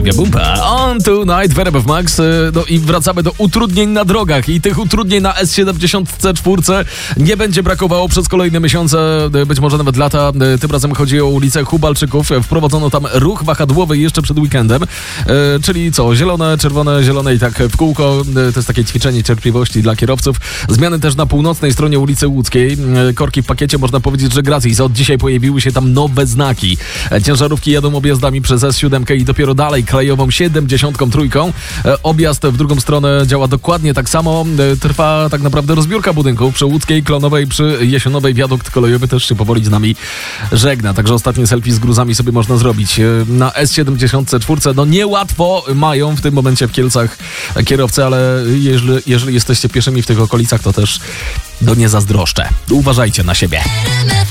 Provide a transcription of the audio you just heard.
uwielbia bumpa. On Tonight w RMF Max. No i wracamy do utrudnień na drogach. I tych utrudnień na S74 nie będzie brakowało przez kolejne miesiące, być może nawet lata. Tym razem chodzi o ulicę Hubalczyków. Wprowadzono tam ruch wahadłowy jeszcze przed weekendem. Czyli co? Zielone, czerwone, zielone i tak w kółko. To jest takie ćwiczenie cierpliwości dla kierowców. Zmiany też na północnej stronie ulicy Łódzkiej. Korki w pakiecie, można powiedzieć, że gratis. Od dzisiaj pojawiły się tam nowe znaki. Ciężarówki jadą objazdami przez S7 i dopiero dalej krajową 73. Objazd w drugą stronę działa dokładnie tak samo. Trwa tak naprawdę rozbiórka budynków przy Łódzkiej, Klonowej, przy Jesionowej. Wiadukt kolejowy też się powoli z nami żegna. Także ostatnie selfie z gruzami sobie można zrobić. Na S74 no niełatwo mają w tym momencie w Kielcach kierowcy, ale jeżeli jesteście pieszymi w tych okolicach, to też nie zazdroszczę. Uważajcie na siebie.